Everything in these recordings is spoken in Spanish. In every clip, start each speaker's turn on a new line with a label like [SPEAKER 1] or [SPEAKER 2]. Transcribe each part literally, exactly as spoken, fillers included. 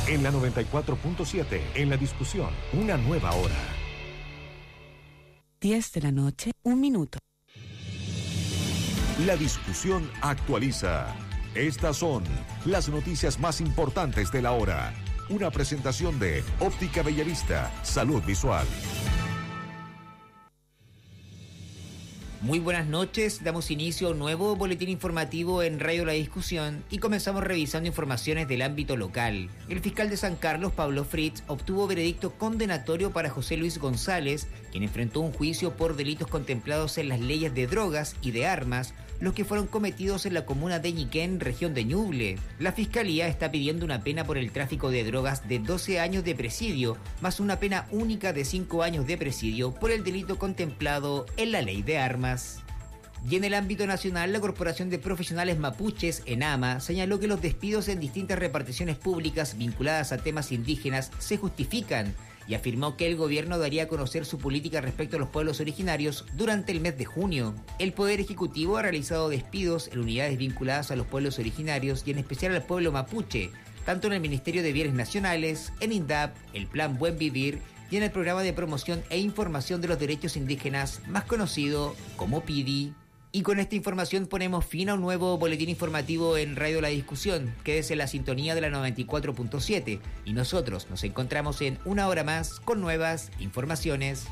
[SPEAKER 1] En la noventa y cuatro punto siete, en la discusión, una nueva hora.
[SPEAKER 2] diez de la noche, un minuto.
[SPEAKER 1] La discusión actualiza. Estas son las noticias más importantes de la hora. Una presentación de Óptica Bellavista, Salud Visual.
[SPEAKER 3] Muy buenas noches, damos inicio a un nuevo boletín informativo en Radio La Discusión y comenzamos revisando informaciones del ámbito local. El fiscal de San Carlos, Pablo Fritz, obtuvo veredicto condenatorio para José Luis González, quien enfrentó un juicio por delitos contemplados en las leyes de drogas y de armas, los que fueron cometidos en la comuna de Ñiquén, región de Ñuble. La Fiscalía está pidiendo una pena por el tráfico de drogas de doce años de presidio, más una pena única de cinco años de presidio por el delito contemplado en la ley de armas. Y en el ámbito nacional, la Corporación de Profesionales Mapuches, ENAMA, señaló que los despidos en distintas reparticiones públicas vinculadas a temas indígenas se justifican y afirmó que el gobierno daría a conocer su política respecto a los pueblos originarios durante el mes de junio. El Poder Ejecutivo ha realizado despidos en unidades vinculadas a los pueblos originarios y en especial al pueblo mapuche, tanto en el Ministerio de Bienes Nacionales, en INDAP, el Plan Buen Vivir y en el Programa de Promoción e Información de los Derechos Indígenas, más conocido como P I D I. Y con esta información ponemos fin a un nuevo boletín informativo en Radio La Discusión. Quédese en la sintonía de la noventa y cuatro punto siete y nosotros nos encontramos en una hora más con nuevas informaciones.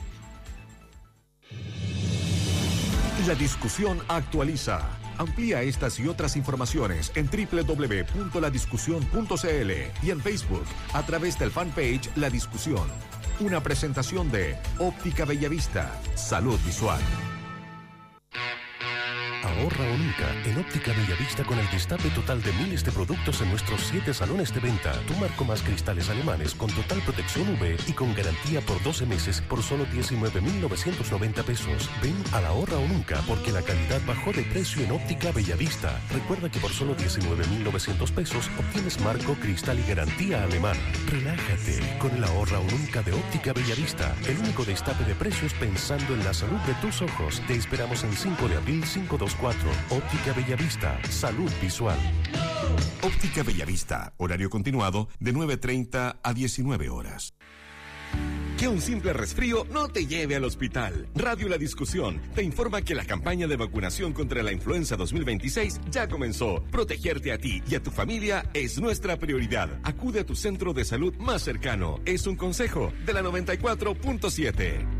[SPEAKER 1] La discusión actualiza. Amplía estas y otras informaciones en doble u doble u doble u punto la discusión punto c l y en Facebook a través del fanpage La Discusión. Una presentación de Óptica Bellavista, Salud Visual.
[SPEAKER 4] Ahorra o nunca en Óptica Bellavista con el destape total de miles de productos en nuestros siete salones de venta. Tu marco más cristales alemanes con total protección U V y con garantía por doce meses por solo diecinueve mil novecientos noventa pesos. Ven al Ahorra o nunca porque la calidad bajó de precio en Óptica Bellavista. Recuerda que por solo diecinueve mil novecientos pesos obtienes marco, cristal y garantía alemana. Relájate con el Ahorra o nunca de Óptica Bellavista. El único destape de precios pensando en la salud de tus ojos. Te esperamos en cinco de abril cinco dos cuatro. Óptica Bellavista, Salud Visual.
[SPEAKER 1] Óptica Bellavista, horario continuado de nueve treinta a diecinueve horas. Que un simple resfrío no te lleve al hospital. Radio La Discusión te informa que la campaña de vacunación contra la influenza dos mil veintiséis ya comenzó. Protegerte a ti y a tu familia es nuestra prioridad. Acude a tu centro de salud más cercano. Es un consejo de la noventa y cuatro punto siete.